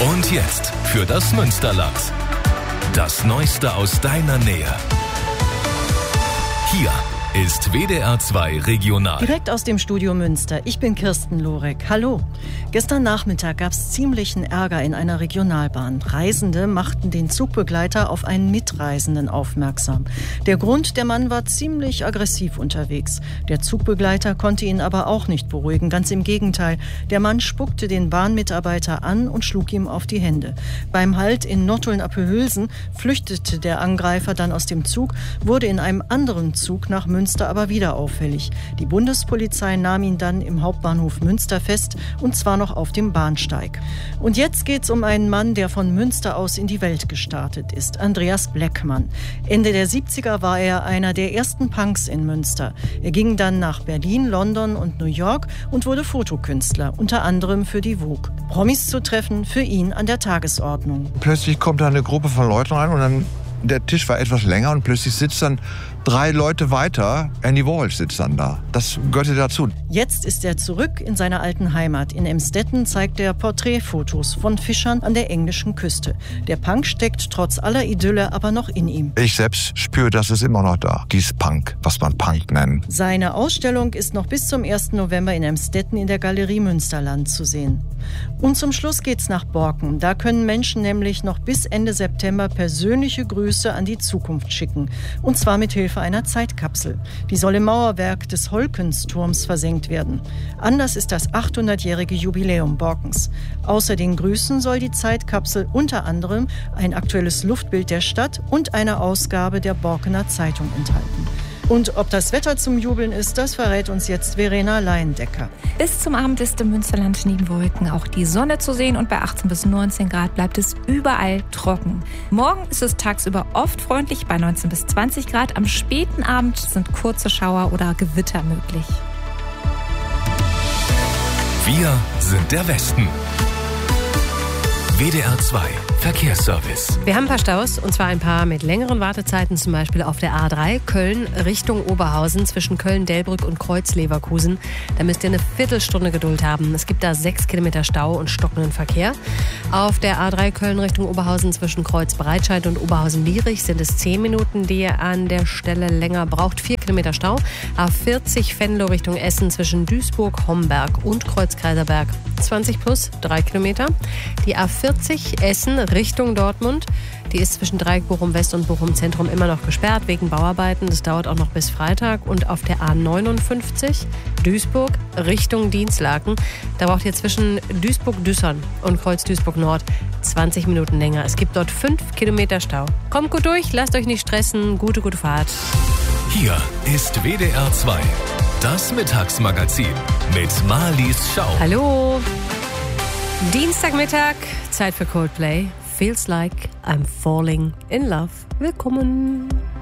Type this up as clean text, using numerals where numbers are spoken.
Und jetzt für das Münsterland. Das Neueste aus deiner Nähe. Hier ist WDR 2 Regional. Direkt aus dem Studio Münster. Ich bin Kirsten Lorek. Hallo. Gestern Nachmittag gab es ziemlichen Ärger in einer Regionalbahn. Reisende machten den Zugbegleiter auf einen Mitreisenden aufmerksam. Der Grund, der Mann war ziemlich aggressiv unterwegs. Der Zugbegleiter konnte ihn aber auch nicht beruhigen. Ganz im Gegenteil. Der Mann spuckte den Bahnmitarbeiter an und schlug ihm auf die Hände. Beim Halt in Nottuln-Appelhülsen flüchtete der Angreifer dann aus dem Zug, wurde in einem anderen Zug nach Münster aber wieder auffällig. Die Bundespolizei nahm ihn dann im Hauptbahnhof Münster fest, und zwar noch auf dem Bahnsteig. Und jetzt geht's um einen Mann, der von Münster aus in die Welt gestartet ist. Andreas Bleckmann. Ende der 70er war er einer der ersten Punks in Münster. Er ging dann nach Berlin, London und New York und wurde Fotokünstler, unter anderem für die Vogue. Promis zu treffen, für ihn an der Tagesordnung. Plötzlich kommt da eine Gruppe von Leuten rein und dann der Tisch war etwas länger und plötzlich sitzt dann 3 Leute weiter. Andy Warhol sitzt dann da. Das gehörte dazu. Jetzt ist er zurück in seiner alten Heimat. In Emstetten zeigt er Porträtfotos von Fischern an der englischen Küste. Der Punk steckt trotz aller Idylle aber noch in ihm. Ich selbst spüre, das ist immer noch da. Dies Punk, was man Punk nennt. Seine Ausstellung ist noch bis zum 1. November in Emstetten in der Galerie Münsterland zu sehen. Und zum Schluss geht's nach Borken. Da können Menschen nämlich noch bis Ende September persönliche Grüße an die Zukunft schicken. Und zwar mit Hilfe einer Zeitkapsel. Die soll im Mauerwerk des Holkensturms versenkt werden. Anlass ist das 800-jährige Jubiläum Borkens. Außer den Grüßen soll die Zeitkapsel unter anderem ein aktuelles Luftbild der Stadt und eine Ausgabe der Borkener Zeitung enthalten. Und ob das Wetter zum Jubeln ist, das verrät uns jetzt Verena Leindecker. Bis zum Abend ist im Münsterland neben Wolken auch die Sonne zu sehen und bei 18 bis 19 Grad bleibt es überall trocken. Morgen ist es tagsüber oft freundlich bei 19 bis 20 Grad. Am späten Abend sind kurze Schauer oder Gewitter möglich. Wir sind der Westen. WDR 2 Verkehrsservice. Wir haben ein paar Staus, und zwar ein paar mit längeren Wartezeiten, zum Beispiel auf der A3 Köln Richtung Oberhausen zwischen Köln-Delbrück und Kreuz-Leverkusen. Da müsst ihr eine Viertelstunde Geduld haben. Es gibt da 6 Kilometer Stau und stockenden Verkehr. Auf der A3 Köln Richtung Oberhausen zwischen Kreuz-Breitscheid und Oberhausen-Lierich sind es 10 Minuten, die ihr an der Stelle länger braucht. 4 Kilometer Stau. A40 Venlo Richtung Essen zwischen Duisburg, Homberg und Kreuz-Kaiserberg 20 plus 3 Kilometer. Die A40 Essen Richtung Dortmund. Die ist zwischen Dreieck Bochum West und Bochum Zentrum immer noch gesperrt wegen Bauarbeiten. Das dauert auch noch bis Freitag. Und auf der A59 Duisburg Richtung Dienstlaken. Da braucht ihr zwischen Duisburg-Düssern und Kreuz Duisburg Nord 20 Minuten länger. Es gibt dort 5 Kilometer Stau. Kommt gut durch, lasst euch nicht stressen. Gute Fahrt. Hier ist WDR 2. Das Mittagsmagazin mit Marlies Schau. Hallo. Dienstagmittag, Zeit für Coldplay. Feels like I'm falling in love. Willkommen.